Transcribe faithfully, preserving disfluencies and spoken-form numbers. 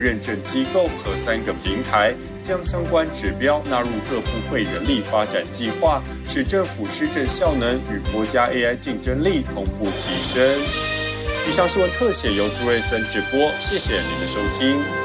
认证机构和三个平台，将相关指标纳入各部会人力发展计划，使政府施政效能与国家 A I 竞争力同步提升。以上新闻特写由朱瑞森直播，谢谢您的收听。